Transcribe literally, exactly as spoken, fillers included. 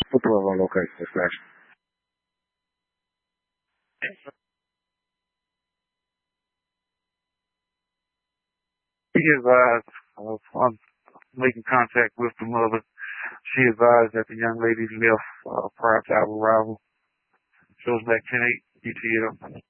Put the on location distraction. He advised, uh, I'm making contact with the mother. She advised that the young lady left uh, prior to our arrival. Shows back ten eight E T L.